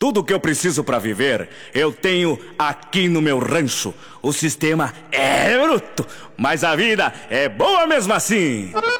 Tudo que eu preciso pra viver, eu tenho aqui no meu rancho. O sistema é bruto, mas a vida é boa mesmo assim.